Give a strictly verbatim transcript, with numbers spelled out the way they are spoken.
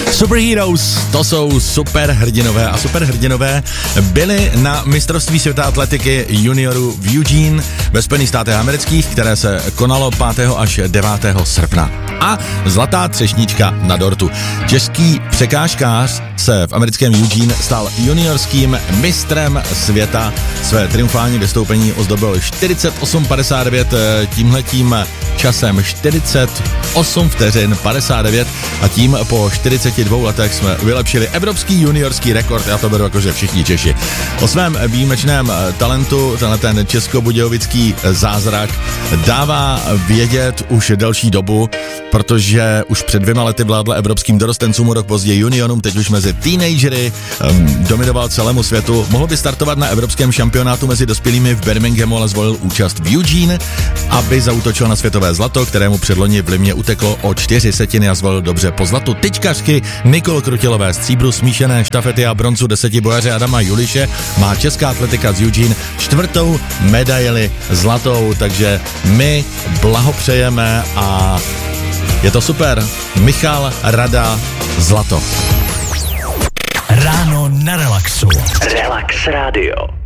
Superheroes, to jsou superhrdinové a superhrdinové byli na mistrovství světa atletiky juniorů v Eugene ve Spojených státech amerických, které se konalo pátého až devátého srpna. A zlatá třešnička na dortu. Český překážkář se v americkém Eugene stal juniorským mistrem světa. Své triumfální vystoupení ozdobil čtyřicet osm padesát devět tímhletím časem čtyřicet osm vteřin padesát devět a tím po čtyřiceti dvou letech jsme vylepšili evropský juniorský rekord, já to beru jako, že všichni Češi. O svém výjimečném talentu, tenhle ten českobudějovický zázrak dává vědět už delší dobu, protože už před dvěma lety vládl evropským dorostencům, o rok později juniorům, teď už mezi teenagery, um, dominoval celému světu. Mohl by startovat na evropském šampionátu mezi dospělými v Birminghamu, ale zvolil účast v Eugene, aby zaútočil na světové zlato, kterému předloni v Limě uteklo o čtyři setiny a zvolil dobře po zlatu tyčkařky Nikol Krutilové, stříbru smíšené štafety a bronzu desetibojaře Adama Juliše. Má česká atletika z Eugene čtvrtou medaili zlatou, takže my blahopřejeme a je to super. Michal Rada, zlato. Ráno na Relaxu. Relax Radio.